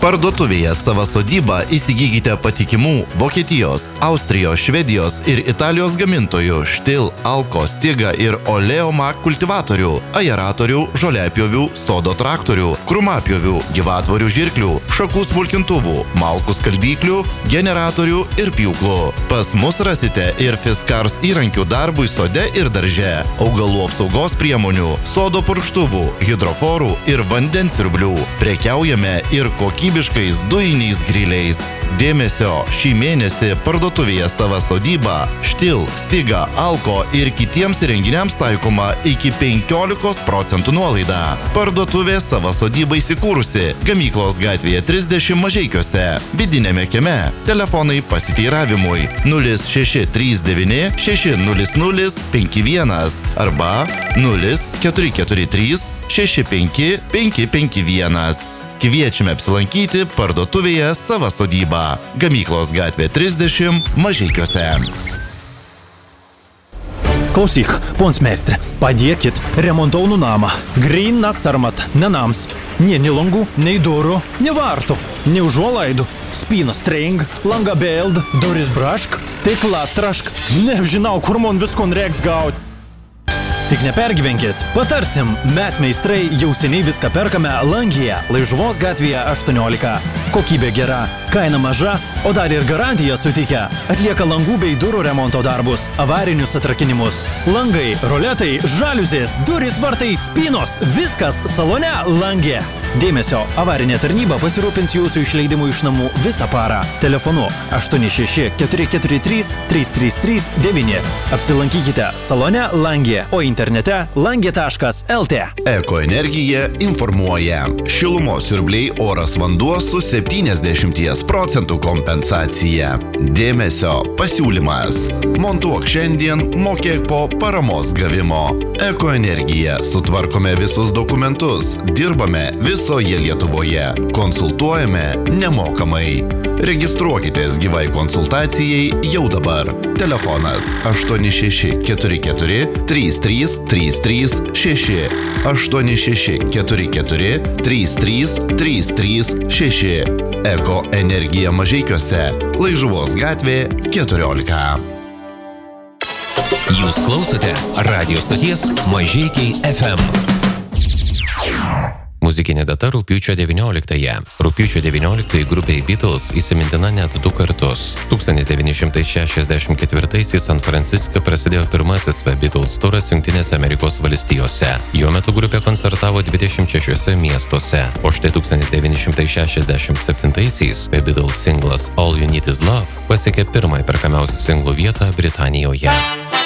Parduotuvėje Sava sodyba įsigykite patikimų Vokietijos, Austrijos, Švedijos ir Italijos gamintojų Štil, Alko, Stiga ir Oleomak kultivatorių, aeratorių, žoliapjovių, sodo traktorių, krūmapjovių, gyvatvorių žirklių, šakų smulkintuvų, malkų skaldyklių, generatorių ir pjūklų. Pas mus rasite ir Fiskars įrankių darbui sode ir darže, augalų apsaugos priemonių, sodo purkštuvų, hidroforų ir vandensirblių. Prekiaujame ir kokybiškais dujiniais griliais. Dėmesio, šį mėnesį parduotuvėje Sava sodyba, Štil, Stiga, Alko ir kitiems įrenginiams taikoma iki 15% nuolaida. Parduotuvė Sava sodyba įsikūrusi Gamyklos gatvėje 30 Mažeikiuose, vidinėme kieme. Telefonai pasiteiravimui 0639 600 51 arba 0443 65 551. Kviečiame apsilankyti parduotuvėje Sava sodyba, Gamyklos gatvė 30 Mažeikiuose. Klausyk, pons meistre, padėkit, remontaunu namą. Grynas armat, ne nams. Nei langų, nei durų, nei vartų, nei užuolaidų. Spynas treing, langa beld, duris brašk, stikla trašk. Nežinau, kur man viskon reiks gaut. Tik nepergyvenkit, patarsim, mes meistrai jau seniai viską perkame Langyje, Laižuvos gatvėje 18. Kokybė gera, kaina maža, o dar ir garantiją suteikia. Atlieka langų bei durų remonto darbus, avarinius atrakinimus. Langai, roletai, žaliuzės, durys, vartai, spynos, viskas salone Langė. Dėmesio, avarinė tarnyba pasirūpins jūsų išleidimu iš namų visą parą. Telefonu 86 443 333 9. Apsilankykite salone Langė, o internete langė.lt. Ekoenergija informuoja. Šilumos siurbliai, oras, vanduo su 70% kompensacija. Dėmesio, pasiūlymas. Montuok šiandien, mokėk po paramos gavimo. Ekoenergija. Sutvarkome visus dokumentus. Dirbame visoje Lietuvoje. Konsultuojame nemokamai. Registruokitės gyvai konsultacijai jau dabar. Telefonas 8644 33336 8644 33336. Ekoenergija Mažeikiuose, Laižuvos gatvė 14. Jūs klausote radio stoties Mažeikiai FM. Muzikinė data rugpjūčio 19-ąją. Rugpjūčio 19-ąjį grupei Beatles įsimintina net 2 kartus. 1964-aisiais San Franciske prasidėjo pirmasis The Beatles turas Jungtinėse Amerikos valstijose. Jo metu grupė koncertavo 26 miestuose. O štai 1967-aisiais The Beatles singlas All You Need Is Love pasiekė pirmąją perkamiausių singlų vietą Britanijoje.